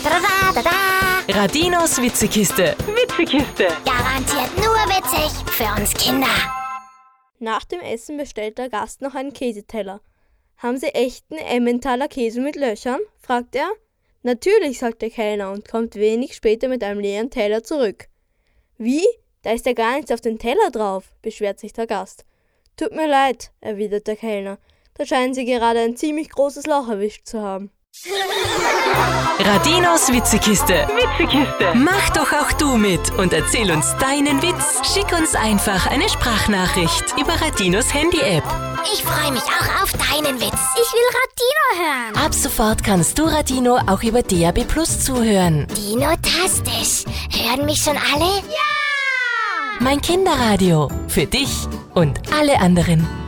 da, da, da. Radinos Witzekiste. Garantiert nur witzig für uns Kinder. Nach dem Essen bestellt der Gast noch einen Käseteller. »Haben Sie echten Emmentaler Käse mit Löchern?« fragt er. »Natürlich«, sagt der Kellner und kommt wenig später mit einem leeren Teller zurück. »Wie? Da ist ja gar nichts auf dem Teller drauf«, beschwert sich der Gast. »Tut mir leid«, erwidert der Kellner. »Da scheinen Sie gerade ein ziemlich großes Loch erwischt zu haben.« Radinos Witzekiste. Mach doch auch du mit und erzähl uns deinen Witz. Schick uns einfach eine Sprachnachricht über Radinos Handy-App. Ich freue mich auch auf deinen Witz. Ich will Radino hören. Ab sofort kannst du Radino auch über DAB+ zuhören. Dino-tastisch. Hören mich schon alle? Ja! Mein Kinderradio. Für dich und alle anderen.